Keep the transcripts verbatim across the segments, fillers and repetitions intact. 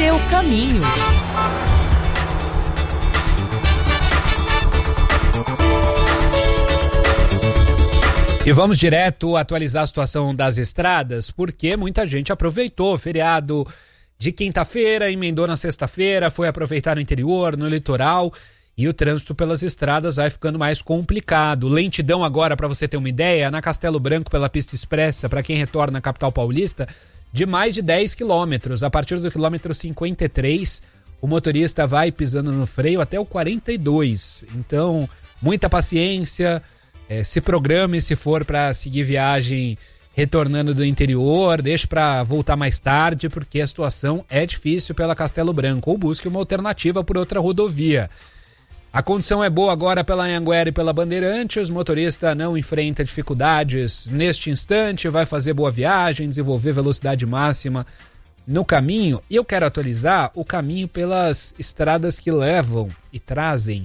seu caminho. E vamos direto atualizar a situação das estradas, porque muita gente aproveitou o feriado de quinta-feira, emendou na sexta-feira, foi aproveitar no interior, no litoral, e o trânsito pelas estradas vai ficando mais complicado. Lentidão agora, para você ter uma ideia, na Castelo Branco pela pista expressa, para quem retorna à capital paulista, de mais de dez quilômetros. A partir do quilômetro cinquenta e três, o motorista vai pisando no freio até o quarenta e dois. Então, muita paciência, é, se programe se for para seguir viagem retornando do interior, deixe para voltar mais tarde, porque a situação é difícil pela Castelo Branco, ou busque uma alternativa por outra rodovia. A condição é boa agora pela Anhanguera e pela Bandeirantes, o motorista não enfrenta dificuldades neste instante, vai fazer boa viagem, desenvolver velocidade máxima no caminho. E eu quero atualizar o caminho pelas estradas que levam e trazem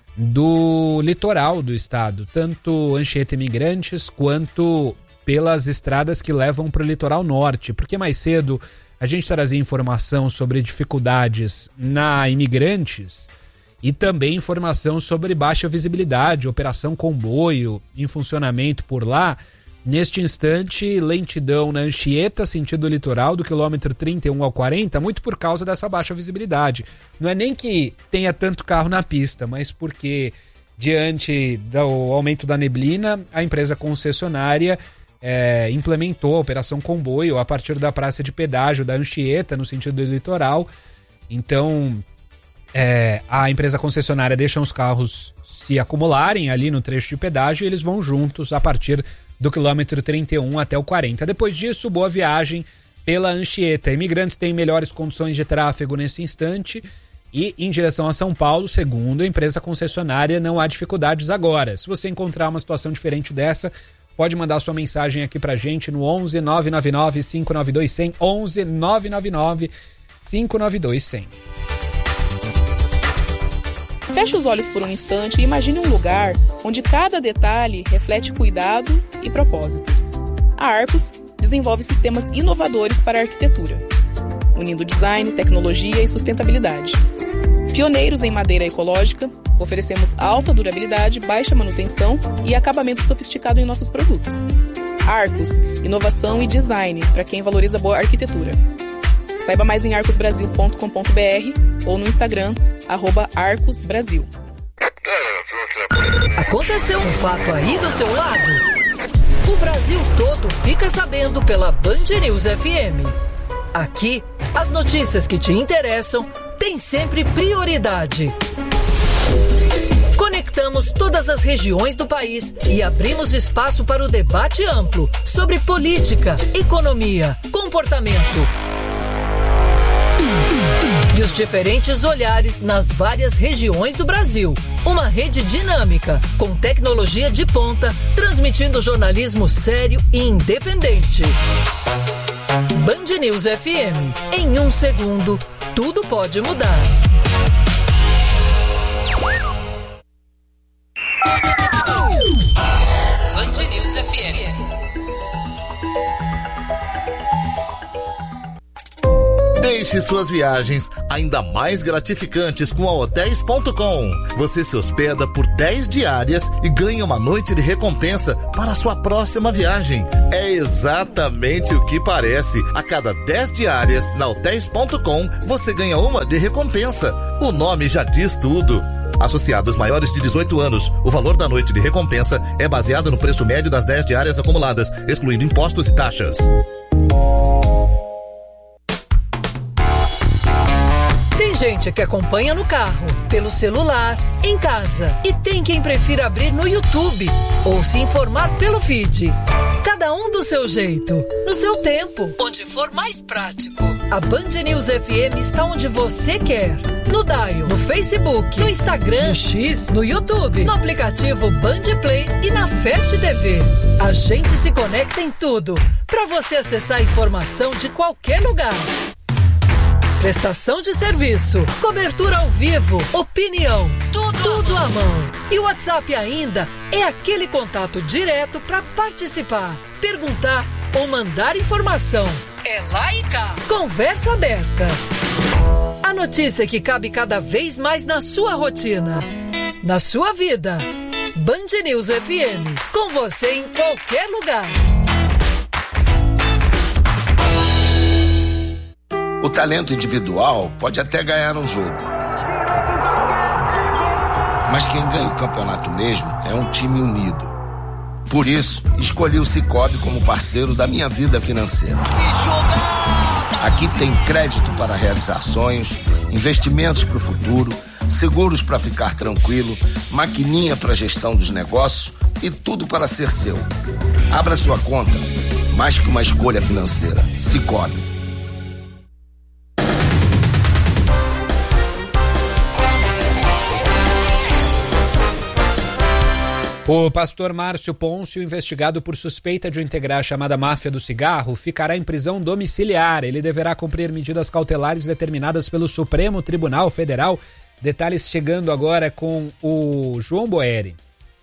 do litoral do estado, tanto Anchieta Imigrantes quanto pelas estradas que levam para o litoral norte, porque mais cedo a gente trazia informação sobre dificuldades na Imigrantes e também informação sobre baixa visibilidade, operação comboio em funcionamento por lá. Neste instante, lentidão na Anchieta, sentido litoral, do quilômetro trinta e um ao quarenta, muito por causa dessa baixa visibilidade. Não é nem que tenha tanto carro na pista, mas porque, diante do aumento da neblina, a empresa concessionária é, implementou a operação comboio a partir da praça de pedágio da Anchieta, no sentido do litoral. Então, é, a empresa concessionária deixa os carros se acumularem ali no trecho de pedágio e eles vão juntos a partir do quilômetro trinta e um até o quarenta. Depois disso, boa viagem pela Anchieta. Imigrantes têm melhores condições de tráfego nesse instante e em direção a São Paulo, segundo a empresa concessionária, não há dificuldades agora. Se você encontrar uma situação diferente dessa, pode mandar sua mensagem aqui pra gente no onze nove nove nove cinco nove dois zero zero, onze nove nove nove cinco nove dois zero zero. Feche os olhos por um instante e imagine um lugar onde cada detalhe reflete cuidado e propósito. A Arcos desenvolve sistemas inovadores para a arquitetura, unindo design, tecnologia e sustentabilidade. Pioneiros em madeira ecológica, oferecemos alta durabilidade, baixa manutenção e acabamento sofisticado em nossos produtos. Arcos, inovação e design para quem valoriza boa arquitetura. Saiba mais em arcos brasil ponto com ponto b r ou no Instagram, arroba arcosbrasil. Aconteceu um fato aí do seu lado? O Brasil todo fica sabendo pela Band News F M. Aqui, as notícias que te interessam têm sempre prioridade. Conectamos todas as regiões do país e abrimos espaço para o debate amplo sobre política, economia, comportamento e os diferentes olhares nas várias regiões do Brasil. Uma rede dinâmica, com tecnologia de ponta, transmitindo jornalismo sério e independente. Band News F M. Em um segundo, tudo pode mudar. Band News F M. Deixe suas viagens ainda mais gratificantes com a hotéis ponto com. Você se hospeda por dez diárias e ganha uma noite de recompensa para a sua próxima viagem. É exatamente o que parece. A cada dez diárias na hotéis ponto com, você ganha uma de recompensa. O nome já diz tudo. Associados maiores de dezoito anos, o valor da noite de recompensa é baseado no preço médio das dez diárias acumuladas, excluindo impostos e taxas. Gente que acompanha no carro, pelo celular, em casa. E tem quem prefira abrir no YouTube ou se informar pelo feed. Cada um do seu jeito, no seu tempo, onde for mais prático. A Band News F M está onde você quer. No Dial, no Facebook, no Instagram, no X, no YouTube, no aplicativo Band Play e na Fast T V. A gente se conecta em tudo, para você acessar a informação de qualquer lugar. Prestação de serviço, cobertura ao vivo, opinião, tudo, tudo à mão. E o WhatsApp ainda é aquele contato direto para participar, perguntar ou mandar informação. É lá e cá. Conversa aberta. A notícia que cabe cada vez mais na sua rotina, na sua vida. Band News F M, com você em qualquer lugar. O talento individual pode até ganhar um jogo, mas quem ganha o campeonato mesmo é um time unido. Por isso, escolhi o Sicoob como parceiro da minha vida financeira. Aqui tem crédito para realizar sonhos, investimentos para o futuro, seguros para ficar tranquilo, maquininha para gestão dos negócios e tudo para ser seu. Abra sua conta, mais que uma escolha financeira. Sicoob. O pastor Márcio Pôncio, investigado por suspeita de integrar a chamada máfia do cigarro, ficará em prisão domiciliar. Ele deverá cumprir medidas cautelares determinadas pelo Supremo Tribunal Federal. Detalhes chegando agora com o João Boeri.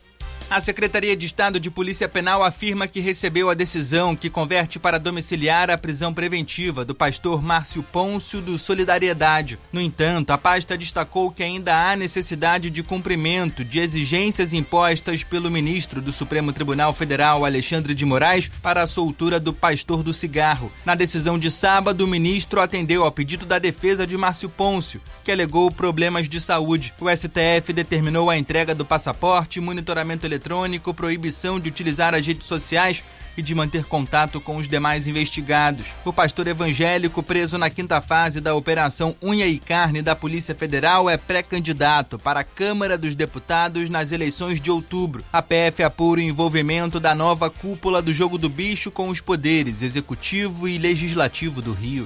A Secretaria de Estado de Polícia Penal afirma que recebeu a decisão que converte para domiciliar a prisão preventiva do pastor Márcio Pôncio do Solidariedade. No entanto, a pasta destacou que ainda há necessidade de cumprimento de exigências impostas pelo ministro do Supremo Tribunal Federal, Alexandre de Moraes, para a soltura do pastor do cigarro. Na decisão de sábado, o ministro atendeu ao pedido da defesa de Márcio Pôncio, que alegou problemas de saúde. O S T F determinou a entrega do passaporte, monitoramento eletrônico, eletrônico, proibição de utilizar as redes sociais e de manter contato com os demais investigados. O pastor evangélico, preso na quinta fase da Operação Unha e Carne da Polícia Federal, é pré-candidato para a Câmara dos Deputados nas eleições de outubro. A P F apura o envolvimento da nova cúpula do Jogo do Bicho com os poderes executivo e legislativo do Rio.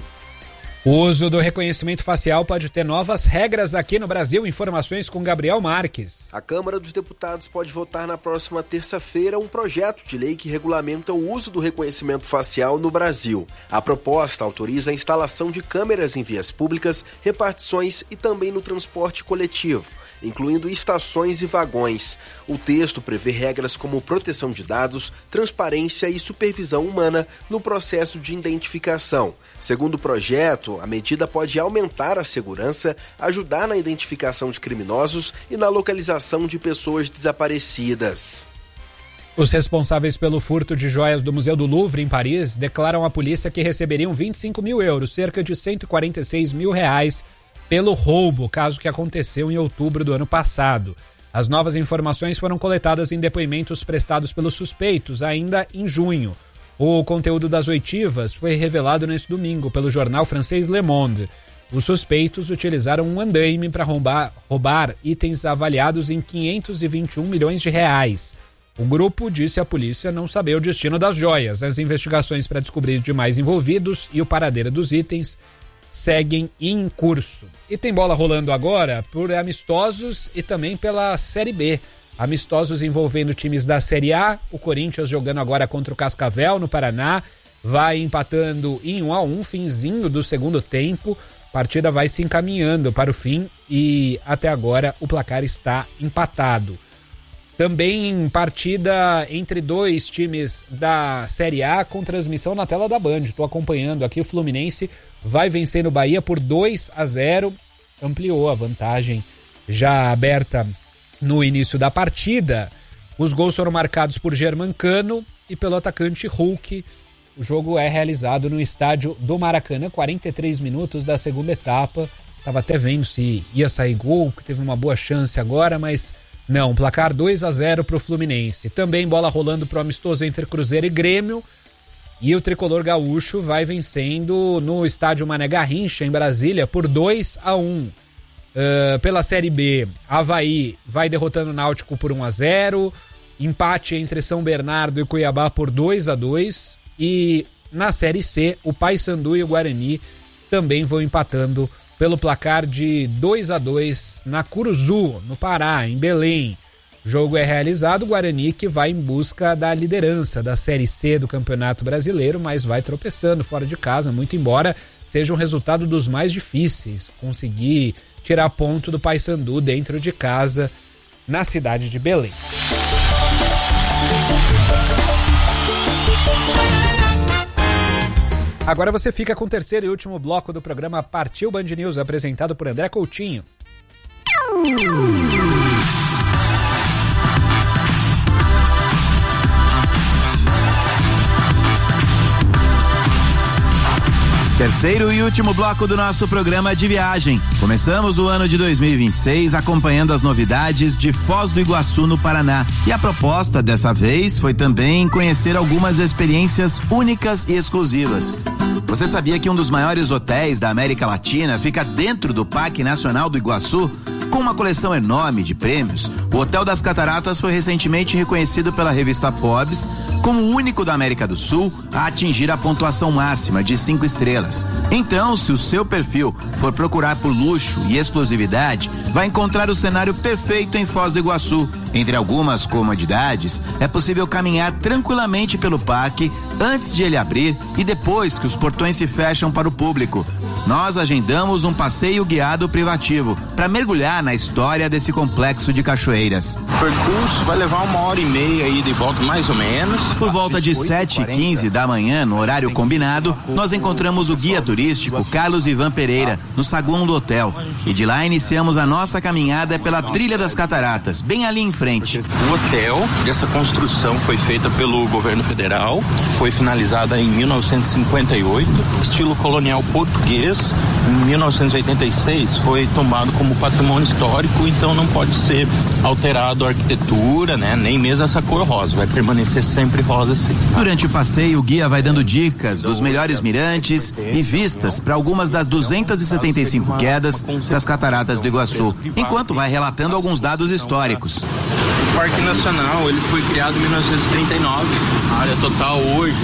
O uso do reconhecimento facial pode ter novas regras aqui no Brasil. Informações com Gabriel Marques. A Câmara dos Deputados pode votar na próxima terça-feira um projeto de lei que regulamenta o uso do reconhecimento facial no Brasil. A proposta autoriza a instalação de câmeras em vias públicas, repartições e também no transporte coletivo, incluindo estações e vagões. O texto prevê regras como proteção de dados, transparência e supervisão humana no processo de identificação. Segundo o projeto, a medida pode aumentar a segurança, ajudar na identificação de criminosos e na localização de pessoas desaparecidas. Os responsáveis pelo furto de joias do Museu do Louvre, em Paris, declaram à polícia que receberiam vinte e cinco mil euros, cerca de cento e quarenta e seis mil reais, pelo roubo, caso que aconteceu em outubro do ano passado. As novas informações foram coletadas em depoimentos prestados pelos suspeitos ainda em junho. O conteúdo das oitivas foi revelado neste domingo pelo jornal francês Le Monde. Os suspeitos utilizaram um andaime para roubar, roubar itens avaliados em quinhentos e vinte e um milhões de reais. O grupo disse à polícia não saber o destino das joias. As investigações para descobrir os demais envolvidos e o paradeiro dos itens seguem em curso. E tem bola rolando agora por amistosos e também pela Série B. Amistosos envolvendo times da Série A, o Corinthians jogando agora contra o Cascavel no Paraná, vai empatando em um a um, finzinho do segundo tempo, a partida vai se encaminhando para o fim e até agora o placar está empatado. Também partida entre dois times da Série A com transmissão na tela da Band. Estou acompanhando aqui, o Fluminense vai vencendo o Bahia por dois a zero, ampliou a vantagem já aberta no início da partida. Os gols foram marcados por Germancano e pelo atacante Hulk. O jogo é realizado no estádio do Maracanã, quarenta e três minutos da segunda etapa. Estava até vendo se ia sair gol, que teve uma boa chance agora, mas não, placar dois a zero para o Fluminense. Também bola rolando para o amistoso entre Cruzeiro e Grêmio. E o tricolor gaúcho vai vencendo no estádio Mané Garrincha, em Brasília, por dois a um. Uh, pela Série B, Avaí vai derrotando o Náutico por um a zero, empate entre São Bernardo e Cuiabá por dois a dois, e na Série C, o Paysandu e o Guarani também vão empatando pelo placar de dois a dois na Curuzu, no Pará, em Belém. O jogo é realizado, o Guarani que vai em busca da liderança da Série C do Campeonato Brasileiro, mas vai tropeçando fora de casa, muito embora seja um resultado dos mais difíceis, conseguir tirar ponto do Paysandu dentro de casa, na cidade de Belém. Agora você fica com o terceiro e último bloco do programa Partiu Band News, apresentado por André Coutinho. Terceiro e último bloco do nosso programa de viagem. Começamos o ano de dois mil e vinte e seis acompanhando as novidades de Foz do Iguaçu, no Paraná. E a proposta dessa vez foi também conhecer algumas experiências únicas e exclusivas. Você sabia que um dos maiores hotéis da América Latina fica dentro do Parque Nacional do Iguaçu? Com uma coleção enorme de prêmios, o Hotel das Cataratas foi recentemente reconhecido pela revista Forbes como o único da América do Sul a atingir a pontuação máxima de cinco estrelas. Então, se o seu perfil for procurar por luxo e exclusividade, vai encontrar o cenário perfeito em Foz do Iguaçu. Entre algumas comodidades, é possível caminhar tranquilamente pelo parque antes de ele abrir e depois que os portões se fecham para o público. Nós agendamos um passeio guiado privativo para mergulhar na história desse complexo de cachoeiras. O percurso vai levar uma hora e meia aí de volta, mais ou menos. Por volta de sete e quinze da manhã, no horário combinado, nós encontramos o guia turístico Carlos Ivan Pereira, no saguão do hotel. E de lá iniciamos a nossa caminhada pela Trilha das Cataratas, bem ali em frente. O hotel, essa construção foi feita pelo governo federal, foi finalizada em mil novecentos e cinquenta e oito, estilo colonial português. Em mil novecentos e oitenta e seis foi tomado como patrimônio histórico, então não pode ser alterado a arquitetura, né? Nem mesmo essa cor rosa, vai permanecer sempre rosa assim. Durante o passeio, o guia vai dando dicas dos melhores mirantes e vistas para algumas das duzentas e setenta e cinco quedas das Cataratas do Iguaçu, enquanto vai relatando alguns dados históricos. O Parque Nacional, ele foi criado em mil novecentos e trinta e nove, a área total hoje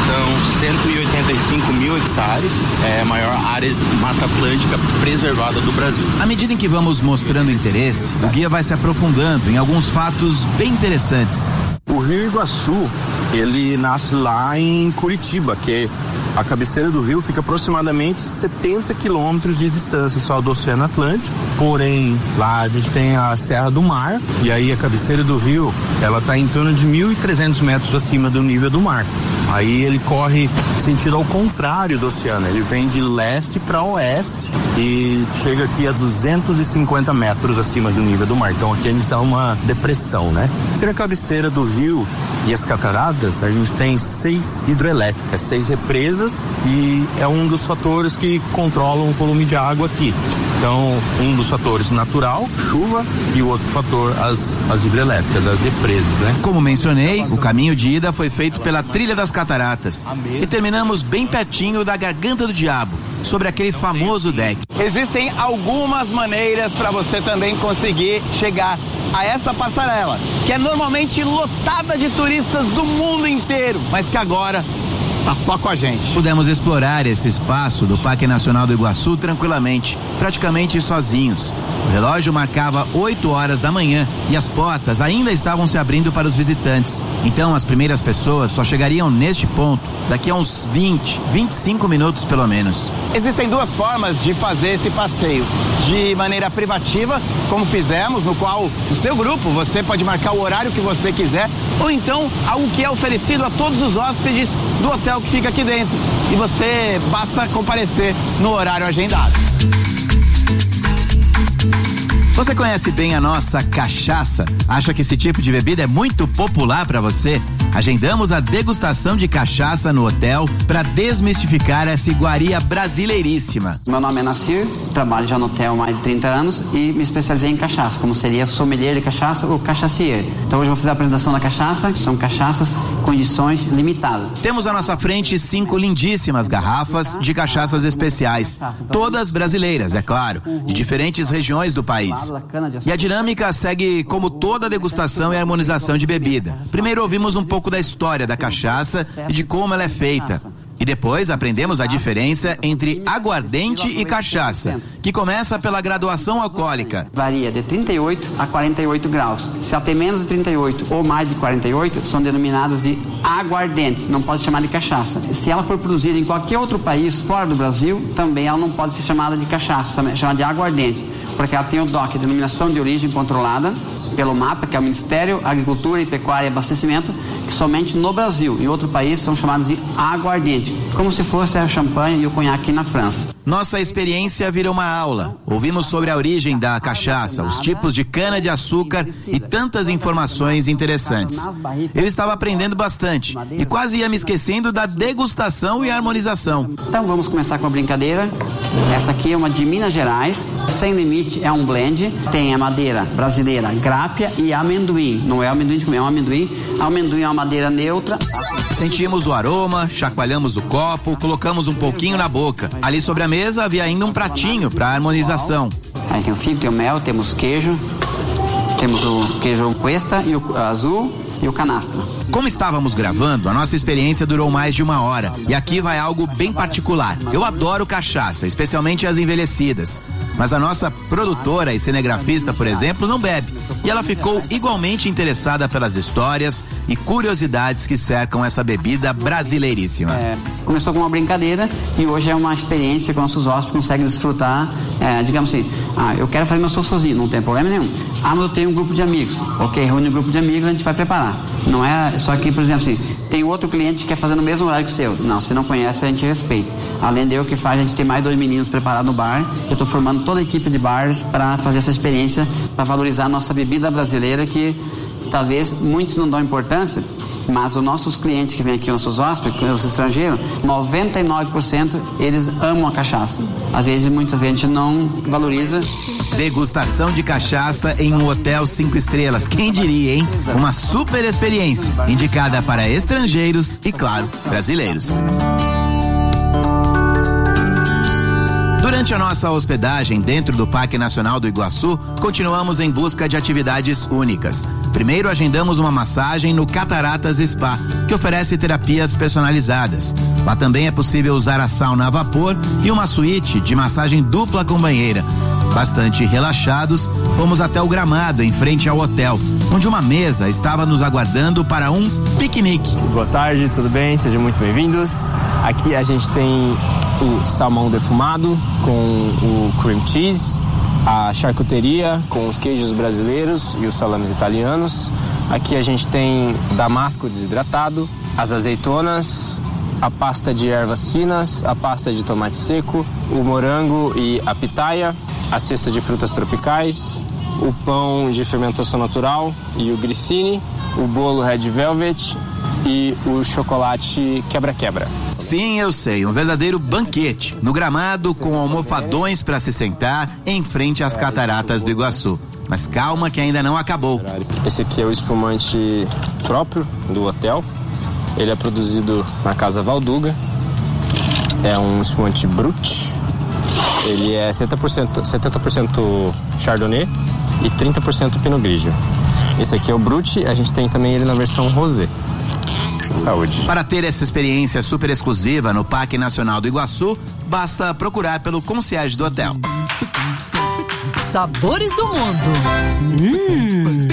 são cento e oitenta e cinco mil hectares, é a maior área de Mata Atlântica preservada do Brasil. À medida em que vamos mostrando interesse, o guia vai se aprofundando em alguns fatos bem interessantes. O Rio Iguaçu, ele nasce lá em Curitiba, que é a cabeceira do rio fica aproximadamente setenta quilômetros de distância só do Oceano Atlântico, porém lá a gente tem a Serra do Mar, e aí a cabeceira do rio, ela está em torno de mil e trezentos metros acima do nível do mar. Aí ele corre sentido ao contrário do oceano, ele vem de leste para oeste e chega aqui a duzentos e cinquenta metros acima do nível do mar. Então aqui a gente dá uma depressão, né? Entre a cabeceira do rio e as cataratas, a gente tem seis hidrelétricas, seis represas, e é um dos fatores que controlam o volume de água aqui. Então, um dos fatores natural, chuva, e o outro fator, as, as hidrelétricas, as represas, né? Como mencionei, o caminho de ida foi feito pela Trilha das Cataratas e terminamos bem pertinho da Garganta do Diabo, sobre aquele famoso deck. Existem algumas maneiras para você também conseguir chegar a essa passarela, que é normalmente lotada de turistas do mundo inteiro, mas que agora tá só com a gente. Pudemos explorar esse espaço do Parque Nacional do Iguaçu tranquilamente, praticamente sozinhos. O relógio marcava oito horas da manhã e as portas ainda estavam se abrindo para os visitantes. Então as primeiras pessoas só chegariam neste ponto daqui a uns vinte, vinte e cinco minutos pelo menos. Existem duas formas de fazer esse passeio. De maneira privativa, como fizemos, no qual o seu grupo, você pode marcar o horário que você quiser, ou então algo que é oferecido a todos os hóspedes do hotel que fica aqui dentro. E você basta comparecer no horário agendado. Você conhece bem a nossa cachaça? Acha que esse tipo de bebida é muito popular para você? Agendamos a degustação de cachaça no hotel para desmistificar essa iguaria brasileiríssima. Meu nome é Nassir, trabalho já no hotel há mais de trinta anos e me especializei em cachaça, como seria sommelier de cachaça ou cachacier. Então hoje eu vou fazer a apresentação da cachaça, são cachaças com edições limitadas. Temos à nossa frente cinco lindíssimas garrafas de cachaças especiais, todas brasileiras, é claro, de diferentes regiões do país. E a dinâmica segue como toda degustação e harmonização de bebida. Primeiro ouvimos um pouco da história da cachaça e de como ela é feita. E depois aprendemos a diferença entre aguardente e cachaça, que começa pela graduação alcoólica. Varia de trinta e oito a quarenta e oito graus. Se ela tem menos de trinta e oito ou mais de quarenta e oito, são denominadas de aguardente, não pode ser chamada de cachaça. Se ela for produzida em qualquer outro país fora do Brasil, também ela não pode ser chamada de cachaça, é chamada de aguardente, porque ela tem o D O C, Denominação de Origem Controlada, pelo mapa, que é o Ministério da Agricultura e Pecuária e Abastecimento, que somente no Brasil e outro país são chamados de aguardente, como se fosse a champanhe e o conhaque na França. Nossa experiência virou uma aula. Ouvimos sobre a origem da cachaça, os tipos de cana-de-açúcar e tantas informações interessantes. Eu estava aprendendo bastante e quase ia me esquecendo da degustação e harmonização. Então vamos começar com a brincadeira. Essa aqui é uma de Minas Gerais, Sem Limite, é um blend, tem a madeira brasileira grápia e amendoim. Não é amendoim de comer, é um amendoim. Amendoim é uma madeira neutra. Sentimos o aroma, chacoalhamos o copo, colocamos um pouquinho na boca. Ali sobre a mesa havia ainda um pratinho para harmonização. Aí tem o figo, tem o mel, temos queijo, temos o queijo cuesta e o azul e o canastra. Como estávamos gravando, a nossa experiência durou mais de uma hora. E aqui vai algo bem particular. Eu adoro cachaça, especialmente as envelhecidas. Mas a nossa produtora e cinegrafista, por exemplo, não bebe. E ela ficou igualmente interessada pelas histórias e curiosidades que cercam essa bebida brasileiríssima. É, começou com uma brincadeira e hoje é uma experiência que nossos hóspedes conseguem desfrutar. É, digamos assim, ah, eu quero fazer meu show sozinho, não tem problema nenhum. Ah, mas eu tenho um grupo de amigos. Ok, reúne um grupo de amigos, a gente vai preparar. Não é só que, por exemplo, assim, tem outro cliente que quer fazer no mesmo horário que o seu. Não, se não conhece, a gente respeita. Além de eu que faz, a gente tem mais dois meninos preparados no bar. Eu estou formando toda a equipe de bares para fazer essa experiência, para valorizar a nossa bebida brasileira, que talvez muitos não dão importância, mas os nossos clientes que vêm aqui, nossos hóspedes, os estrangeiros, noventa e nove por cento eles amam a cachaça. Às vezes, muitas vezes, a gente não valoriza. Degustação de cachaça em um hotel cinco estrelas. Quem diria, hein? Uma super experiência, indicada para estrangeiros e, claro, brasileiros. Durante a nossa hospedagem dentro do Parque Nacional do Iguaçu, continuamos em busca de atividades únicas. Primeiro, agendamos uma massagem no Cataratas Spa, que oferece terapias personalizadas. Lá também é possível usar a sauna a vapor e uma suíte de massagem dupla com banheira. Bastante relaxados, fomos até o gramado em frente ao hotel, onde uma mesa estava nos aguardando para um piquenique. Boa tarde, tudo bem? Sejam muito bem-vindos. Aqui a gente tem o salmão defumado com o cream cheese, a charcuteria com os queijos brasileiros e os salames italianos. Aqui a gente tem damasco desidratado, as azeitonas, a pasta de ervas finas, a pasta de tomate seco, o morango e a pitaia, a cesta de frutas tropicais, o pão de fermentação natural e o grissini, o bolo red velvet e o chocolate quebra-quebra. Sim, eu sei, um verdadeiro banquete, no gramado com almofadões para se sentar em frente às cataratas do Iguaçu. Mas calma que ainda não acabou. Esse aqui é o espumante próprio do hotel. Ele é produzido na Casa Valduga. É um espumante Brut. Ele é setenta por cento, setenta por cento Chardonnay e trinta por cento Pinot Grigio. Esse aqui é o Brut, a gente tem também ele na versão Rosé. Saúde. Para ter essa experiência super exclusiva no Parque Nacional do Iguaçu, basta procurar pelo concierge do hotel. Sabores do mundo. Hum.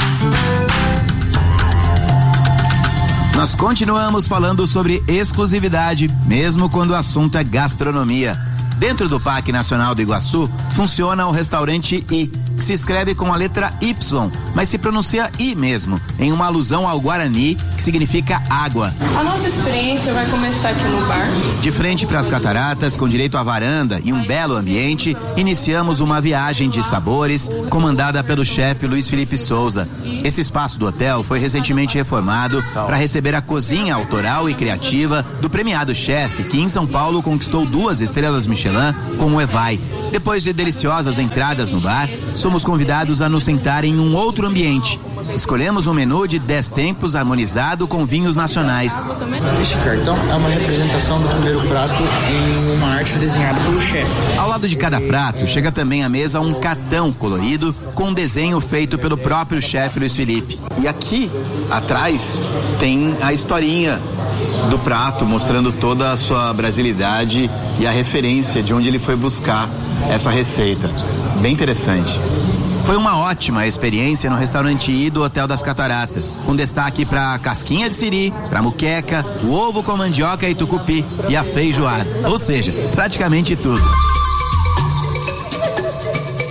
Nós continuamos falando sobre exclusividade, mesmo quando o assunto é gastronomia. Dentro do Parque Nacional do Iguaçu, funciona o restaurante I, que se escreve com a letra Y, mas se pronuncia I mesmo, em uma alusão ao Guarani, que significa água. A nossa experiência vai começar aqui no bar. De frente para as cataratas, com direito à varanda e um belo ambiente, iniciamos uma viagem de sabores, comandada pelo chefe Luiz Felipe Souza. Esse espaço do hotel foi recentemente reformado para receber a cozinha autoral e criativa do premiado chefe, que em São Paulo conquistou duas estrelas Michelin com o Evai. Depois de deliciosas entradas no bar, somos convidados a nos sentar em um outro ambiente. Escolhemos um menu de dez tempos harmonizado com vinhos nacionais. Este cartão é uma representação do primeiro prato em uma arte desenhada pelo chefe. Ao lado de cada prato, chega também à mesa um cartão colorido com um desenho feito pelo próprio chefe Luiz Felipe. E aqui, atrás, tem a historinha do prato, mostrando toda a sua brasilidade e a referência de onde ele foi buscar essa receita. Bem interessante. Foi uma ótima experiência no restaurante I do Hotel das Cataratas, com destaque para casquinha de siri, para muqueca, o ovo com mandioca e tucupi e a feijoada, ou seja, praticamente tudo.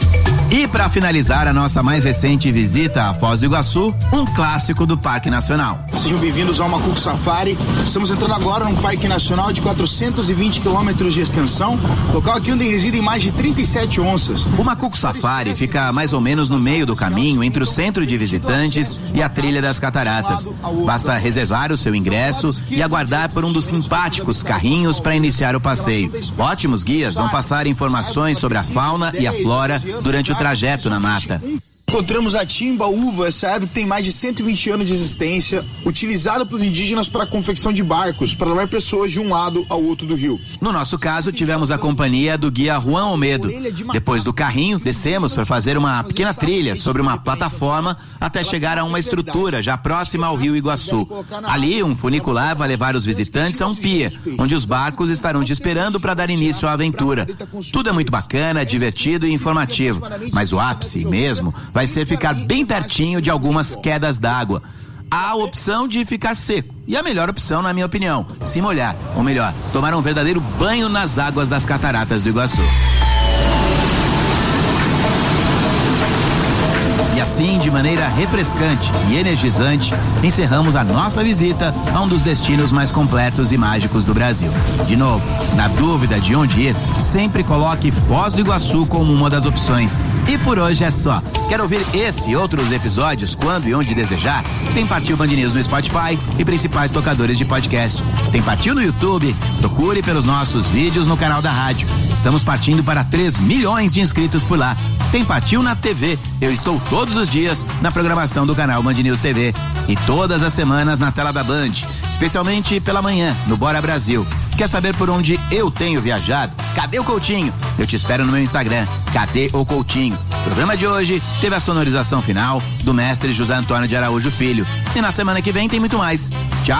E para finalizar a nossa mais recente visita a Foz do Iguaçu, um clássico do Parque Nacional. Sejam bem-vindos ao Macuco Safari. Estamos entrando agora num parque nacional de quatrocentos e vinte quilômetros de extensão, local aqui onde residem mais de trinta e sete onças. O Macuco Safari fica mais ou menos no meio do caminho entre o centro de visitantes e a trilha das cataratas. Basta reservar o seu ingresso e aguardar por um dos simpáticos carrinhos para iniciar o passeio. Ótimos guias vão passar informações sobre a fauna e a flora durante o trajeto na mata. Encontramos a timba uva, essa árvore que tem mais de cento e vinte anos de existência, utilizada pelos indígenas para a confecção de barcos, para levar pessoas de um lado ao outro do rio. No nosso caso, tivemos a companhia do guia Juan Almedo. Depois do carrinho, descemos para fazer uma pequena trilha sobre uma plataforma até chegar a uma estrutura já próxima ao rio Iguaçu. Ali, um funicular vai levar os visitantes a um pier, onde os barcos estarão te esperando para dar início à aventura. Tudo é muito bacana, divertido e informativo, mas o ápice mesmo vai vai ser ficar bem pertinho de algumas quedas d'água. Há a opção de ficar seco e a melhor opção, na minha opinião, se molhar, ou melhor, tomar um verdadeiro banho nas águas das cataratas do Iguaçu. E assim, de maneira refrescante e energizante, encerramos a nossa visita a um dos destinos mais completos e mágicos do Brasil. De novo, na dúvida de onde ir, sempre coloque Foz do Iguaçu como uma das opções. E por hoje é só. Quer ouvir esse e outros episódios quando e onde desejar? Tem Partiu Band News no Spotify e principais tocadores de podcast. Tem Partiu no YouTube? Procure pelos nossos vídeos no canal da rádio. Estamos partindo para três milhões de inscritos por lá. Tem Partiu na T V. Eu estou todos os dias na programação do canal Band News T V e todas as semanas na tela da Band, especialmente pela manhã no Bora Brasil. Quer saber por onde eu tenho viajado? Cadê o Coutinho? Eu te espero no meu Instagram, Cadê o Coutinho? O programa de hoje teve a sonorização final do mestre José Antônio de Araújo Filho. E na semana que vem tem muito mais. Tchau!